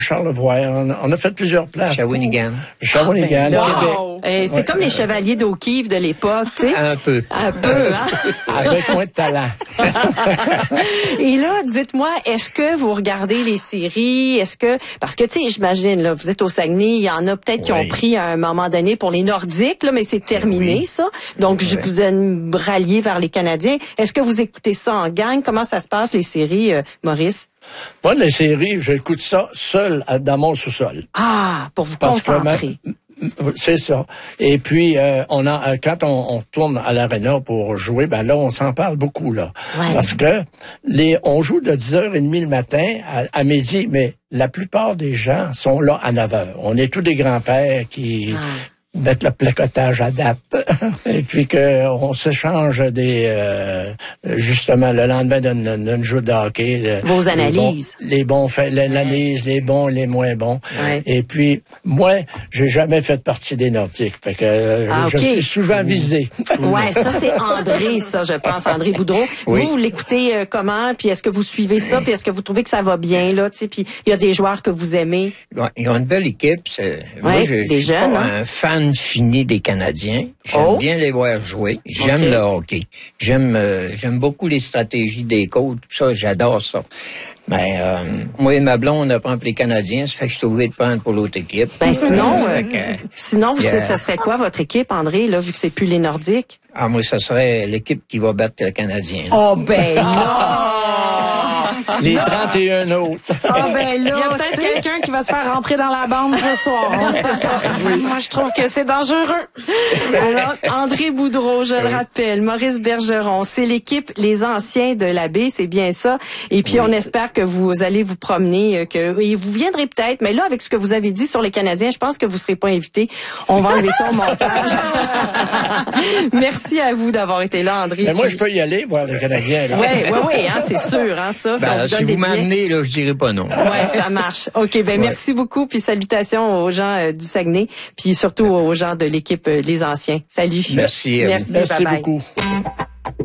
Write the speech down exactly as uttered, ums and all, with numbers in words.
Charlevoix. On, on a fait plusieurs places. Shawinigan. Shawinigan, Ah, ben, Québec. wow. Eh, c'est ouais. Comme les chevaliers d'O'Keefe de l'époque, tu sais. Un peu. Un peu, hein? Avec moins de talent. Et là, dites-moi, est-ce que vous regardez les séries? Est-ce que, parce que, tu sais, j'imagine, là, vous êtes au Saguenay, il y en a peut-être qui oui. ont pris à un moment donné pour les Nordiques, là, mais c'est terminé, oui. ça. Donc, oui. je vous ai rallié vers les Canadiens. Est-ce que vous écoutez ça en gang? Comment ça se passe, les séries, euh, Maurice? Moi, les séries, j'écoute ça seul dans mon sous-sol. Ah, pour vous Parce concentrer. Que, c'est ça. Et puis, euh, on a, quand on, on tourne à l'aréna pour jouer, ben là, on s'en parle beaucoup, là. Ouais. Parce que les, on joue de dix heures trente le matin à, à midi, mais la plupart des gens sont là à neuf heures. On est tous des grands-pères qui... Ah. mettre le placotage à date et puis que on s'échange des euh, justement le lendemain d'un, d'un jeu de hockey le, vos analyses les bons, les bons faits l'analyse ouais. les bons les moins bons ouais. et puis moi j'ai jamais fait partie des Nordiques fait que euh, ah, je okay. suis souvent visé. Ouais, ça c'est André, ça je pense André Boudreau. Oui. Vous, vous l'écoutez euh, comment, puis est-ce que vous suivez ça, puis est-ce que vous trouvez que ça va bien là, tu sais, puis il y a des joueurs que vous aimez. Ouais, ils ont une belle équipe, c'est... Ouais, moi je, des je suis jeunes, pas hein? un fan fini des Canadiens. J'aime oh. bien les voir jouer. J'aime okay. le hockey. J'aime euh, j'aime beaucoup les stratégies des coachs, tout ça, j'adore ça. Mais euh, moi et ma blonde, on prend pour les Canadiens, ça fait que je suis obligé de prendre pour l'autre équipe. Ben sinon, euh, que, sinon, vous, yeah. ça serait quoi votre équipe, André, là, vu que c'est plus les Nordiques? Ah, moi, ça serait l'équipe qui va battre le Canadien. Là. Oh ben non! Les trente et un autres. Ah ben là, il y a peut-être quelqu'un qui va se faire rentrer dans la bande ce soir. On sait pas. Moi, je trouve que c'est dangereux. Alors, André Boudreau, je le rappelle, Maurice Bergeron, c'est l'équipe Les Anciens de la baie, c'est bien ça. Et puis, oui, on c'est... espère que vous allez vous promener, que et vous viendrez peut-être, mais là, avec ce que vous avez dit sur les Canadiens, je pense que vous serez pas invités. On va enlever ça au montage. Merci à vous d'avoir été là, André. Mais moi, je peux y aller voir les Canadiens. Oui, oui, oui, hein, c'est sûr, hein, ça. Ben, ça là, si vous m'amenez, là, je dirais pas non. Ouais, ça marche. OK, ben ouais. Merci beaucoup, puis salutations aux gens euh, du Saguenay, puis surtout aux gens de l'équipe euh, Les Anciens. Salut. Merci. Merci, merci bye bye. beaucoup.